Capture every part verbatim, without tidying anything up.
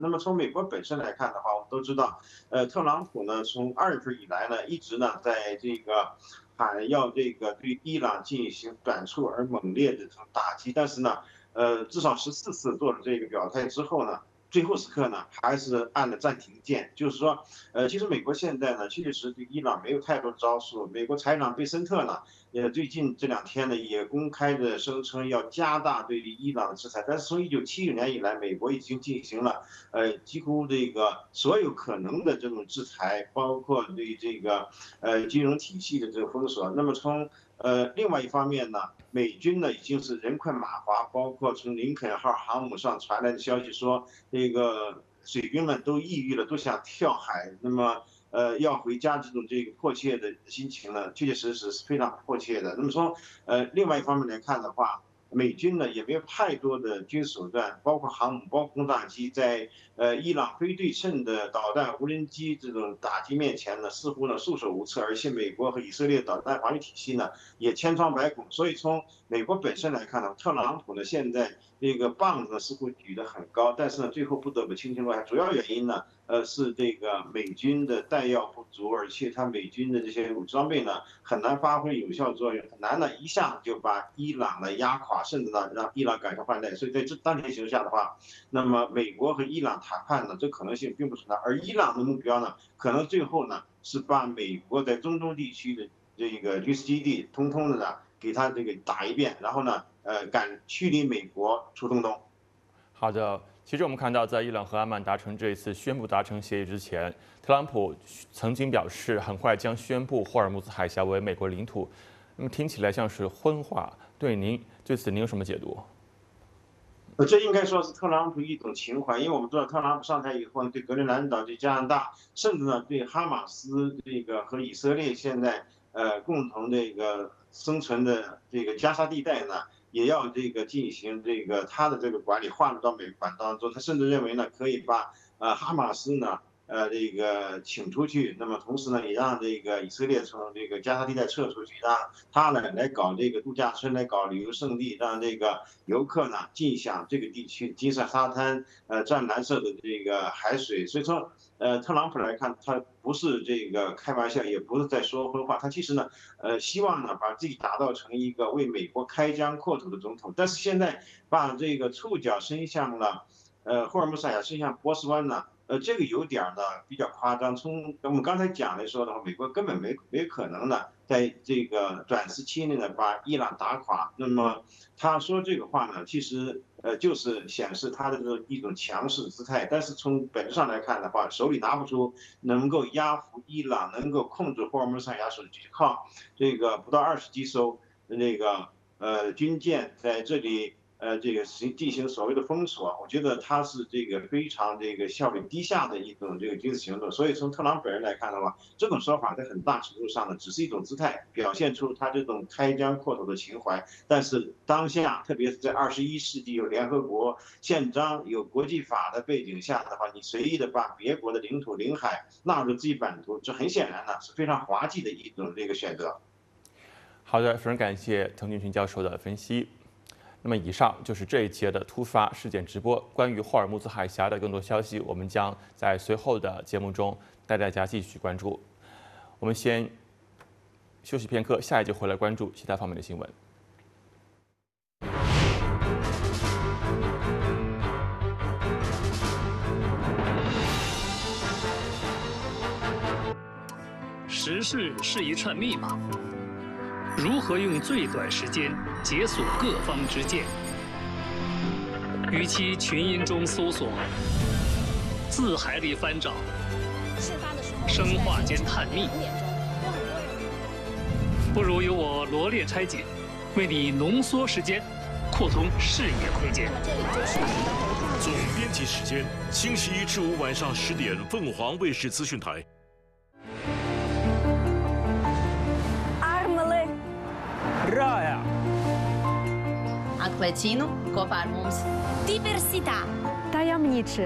那么从美国本身来看的话，我们都知道，呃，特朗普呢从二月份以来呢，一直呢在这个喊要这个对伊朗进行短促而猛烈的这种打击，但是呢，呃，至少十四次做了这个表态之后呢。最后时刻呢，还是按了暂停键，就是说，呃，其实美国现在呢，确实对伊朗没有太多的招数。美国财长贝森特呢，呃，最近这两天呢，也公开的声称要加大对伊朗的制裁。但是从一九七九年以来，美国已经进行了呃几乎这个所有可能的这种制裁，包括对这个呃金融体系的这个封锁。那么从呃另外一方面呢，美军呢已经是人困马乏，包括从林肯号航母上传来的消息说。这个水兵们都抑郁了，都想跳海。那么，呃，要回家这种这个迫切的心情呢，确确实实是非常迫切的。那么从呃另外一方面来看的话，美军呢也没有太多的军事手段，包括航母、包括轰炸机，在呃伊朗非对称的导弹、无人机这种打击面前呢，似乎呢束手无策。而且美国和以色列导弹防御体系呢也千疮百孔。所以从美国本身来看呢，特朗普呢现在这个棒子似乎举得很高，但是呢最后不得不轻轻落下。主要原因呢，呃是这个美军的弹药不足，而且他美军的这些武装备呢很难发挥有效作用，很难呢一下就把伊朗呢压垮。甚至呢，让伊朗改朝换代，所以在这当前形势下的话，那么美国和伊朗谈判呢，这可能性并不存在。而伊朗的目标呢，可能最后呢是把美国在中东地区的这个军事基地，通通的呢给他这个打一遍，然后呢，呃，赶驱离美国出中东。 好的，其实我们看到，在伊朗和阿曼达成这一次宣布达成协议之前，特朗普曾经表示很快将宣布霍尔木兹海峡为美国领土。那么听起来像是荤话，对您对此您有什么解读？ 这应该说是特朗普一种情怀，因为我们知道特朗普上台以后，对格陵兰岛、对加拿大，甚至呢对哈马斯这个和以色列现在呃共同这个生存的这个加沙地带呢，也要这个进行这个他的这个管理划入到美管当中。他甚至认为呢，可以把呃哈马斯呢。呃，这个请出去，那么同时呢，也让这个以色列从这个加沙地带撤出去，让他呢来搞这个度假村，来搞旅游胜地，让这个游客呢尽享这个地区金色沙滩，呃，湛蓝色的这个海水。所以说，呃，特朗普来看，他不是这个开玩笑，也不是在说荤话，他其实呢，呃，希望呢把自己打造成一个为美国开疆扩土的总统。但是现在把这个触角伸向了，呃，霍尔木兹海峡，伸向波斯湾呢。呃，这个有点呢比较夸张。从我们刚才讲的说的话，美国根本没没可能呢，在这个短时期内呢把伊朗打垮。那么他说这个话呢，其实呃就是显示他的这种一种强势姿态。但是从本质上来看的话，手里拿不出能够压服伊朗、能够控制霍尔木兹海峡，手去靠这个不到二十几艘那个呃军舰在这里。呃，这个行进行所谓的封锁，我觉得它是这个非常这个效率低下的一种这个军事行动。所以从特朗普本人来看的话，这种说法在很大程度上呢，只是一种姿态，表现出他这种开疆扩土的情怀。但是当下，特别是在二十一世纪有联合国宪章、有国际法的背景下的话，你随意的把别国的领土、领海纳入自己版图，这很显然呢是非常滑稽的一种这个选择。 好的，非常感谢滕俊群教授的分析。那么以上就是这一节的突发事件直播。关于霍尔木兹海峡的更多消息，我们将在随后的节目中带大家继续关注。我们先休息片刻，下一节回来关注其他方面的新闻。 时事是一串密码。如何用最短时间解锁各方之见？与其群音中搜索，字海里翻找，生化间探秘，不如由我罗列拆解，为你浓缩时间，扩通视野空间。 总编辑时间：星期一至五晚上十点，凤凰卫视资讯台。 Rāja. Atklēcinu kopā ar mums. Diversitā. Tajemniczy.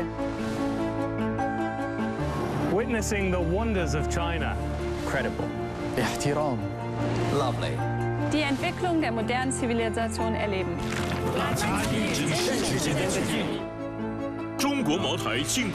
Witnessing the wonders of China. Credible. Ihtiram. Lovely. Die Entwicklung der modernen Zivilisation erleben. 中国茅台进。